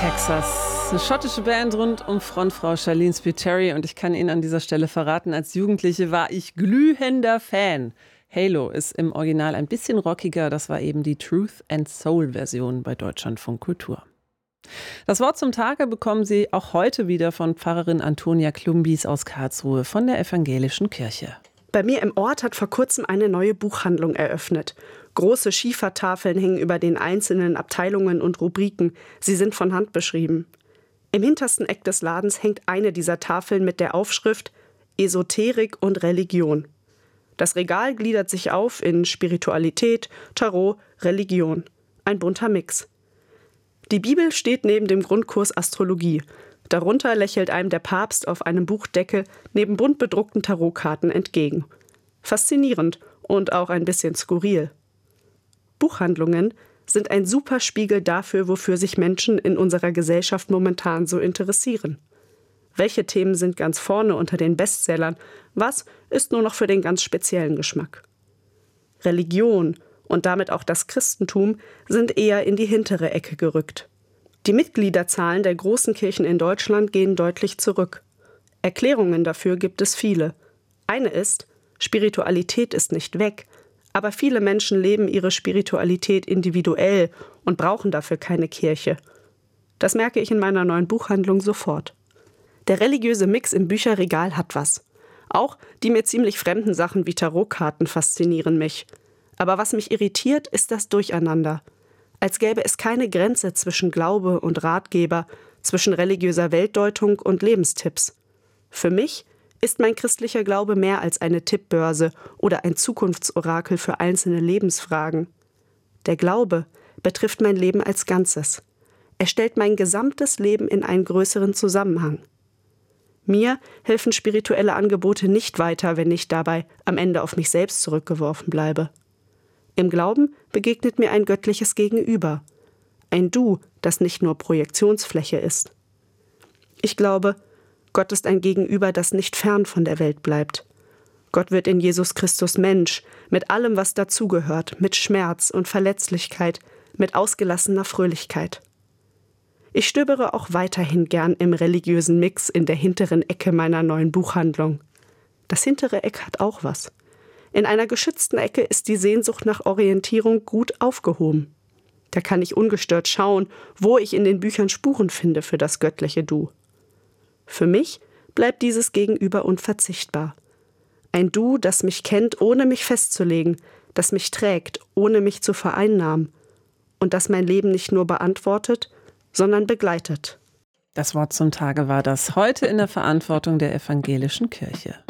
Texas. Eine schottische Band rund um Frontfrau Charlene Spiteri. Und ich kann Ihnen an dieser Stelle verraten, als Jugendliche war ich glühender Fan. Halo ist im Original ein bisschen rockiger. Das war eben die Truth and Soul Version bei Deutschlandfunk Kultur. Das Wort zum Tage bekommen Sie auch heute wieder von Pfarrerin Antonia Klumbis aus Karlsruhe von der Evangelischen Kirche. Bei mir im Ort hat vor kurzem eine neue Buchhandlung eröffnet. Große Schiefertafeln hängen über den einzelnen Abteilungen und Rubriken. Sie sind von Hand beschrieben. Im hintersten Eck des Ladens hängt eine dieser Tafeln mit der Aufschrift Esoterik und Religion. Das Regal gliedert sich auf in Spiritualität, Tarot, Religion. Ein bunter Mix. Die Bibel steht neben dem Grundkurs Astrologie. Darunter lächelt einem der Papst auf einem Buchdeckel neben bunt bedruckten Tarotkarten entgegen. Faszinierend und auch ein bisschen skurril. Buchhandlungen sind ein super Spiegel dafür, wofür sich Menschen in unserer Gesellschaft momentan so interessieren. Welche Themen sind ganz vorne unter den Bestsellern? Was ist nur noch für den ganz speziellen Geschmack? Religion und damit auch das Christentum sind eher in die hintere Ecke gerückt. Die Mitgliederzahlen der großen Kirchen in Deutschland gehen deutlich zurück. Erklärungen dafür gibt es viele. Eine ist, Spiritualität ist nicht weg, aber viele Menschen leben ihre Spiritualität individuell und brauchen dafür keine Kirche. Das merke ich in meiner neuen Buchhandlung sofort. Der religiöse Mix im Bücherregal hat was. Auch die mir ziemlich fremden Sachen wie Tarotkarten faszinieren mich. Aber was mich irritiert, ist das Durcheinander. Als gäbe es keine Grenze zwischen Glaube und Ratgeber, zwischen religiöser Weltdeutung und Lebenstipps. Für mich ist mein christlicher Glaube mehr als eine Tippbörse oder ein Zukunftsorakel für einzelne Lebensfragen. Der Glaube betrifft mein Leben als Ganzes. Er stellt mein gesamtes Leben in einen größeren Zusammenhang. Mir helfen spirituelle Angebote nicht weiter, wenn ich dabei am Ende auf mich selbst zurückgeworfen bleibe. Im Glauben begegnet mir ein göttliches Gegenüber. Ein Du, das nicht nur Projektionsfläche ist. Ich glaube, Gott ist ein Gegenüber, das nicht fern von der Welt bleibt. Gott wird in Jesus Christus Mensch, mit allem, was dazugehört, mit Schmerz und Verletzlichkeit, mit ausgelassener Fröhlichkeit. Ich stöbere auch weiterhin gern im religiösen Mix in der hinteren Ecke meiner neuen Buchhandlung. Das hintere Eck hat auch was. In einer geschützten Ecke ist die Sehnsucht nach Orientierung gut aufgehoben. Da kann ich ungestört schauen, wo ich in den Büchern Spuren finde für das göttliche Du. Für mich bleibt dieses Gegenüber unverzichtbar. Ein Du, das mich kennt, ohne mich festzulegen, das mich trägt, ohne mich zu vereinnahmen und das mein Leben nicht nur beantwortet, sondern begleitet. Das Wort zum Tage war das heute in der Verantwortung der Evangelischen Kirche.